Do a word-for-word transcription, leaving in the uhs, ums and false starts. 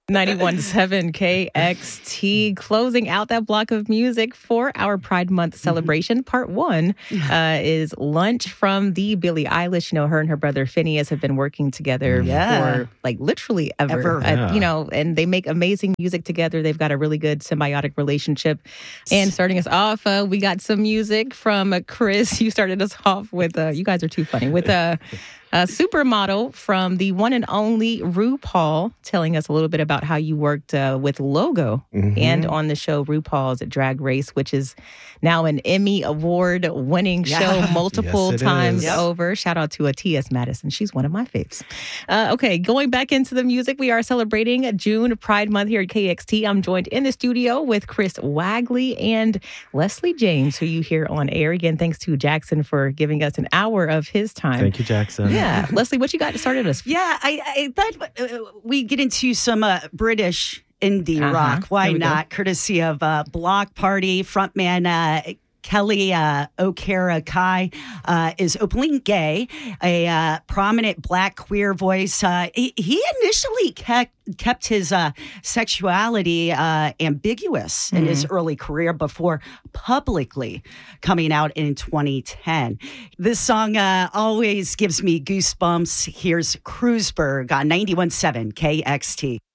ninety-one point seven K X T, closing out that block of music for our Pride Month celebration. Part one uh, is Lunch from the Billie Eilish. You know, her and her brother Phineas have been working together Yeah. for like literally ever. Ever. Uh, Yeah. you know, and they make amazing music together. They've got a really good symbiotic relationship. And starting us off, uh, we got some music from uh, Chris. You started us off with, uh, you guys are too funny, with uh, a supermodel from the one and only RuPaul, telling us a little bit about how you worked uh, with Logo Mhm. and on the show RuPaul's Drag Race, which is now an Emmy Award winning Yeah. show multiple Yes, it times is. Yep. over. Shout out to a T S Madison. She's one of my faves. Uh, okay, going back into the music, we are celebrating June Pride Month here at K X T. I'm joined in the studio with Chris Wagley and Leslie James, who you hear on air. Again, thanks to Jackson for giving us an hour of his time. Thank you, Jackson. Yeah. Leslie, what you got started us? Yeah, I, I thought uh, we get into some uh, British indie Uh-huh. rock. Why There we go. not? Courtesy of uh, Block Party frontman uh, Kelly uh, O'Kara Kai uh, is openly gay, a uh, prominent black queer voice. Uh, he, he initially kept kept his uh, sexuality uh, ambiguous in his early career before publicly coming out in twenty ten. This song uh, always gives me goosebumps. Here's Cruiseberg on ninety-one point seven K X T.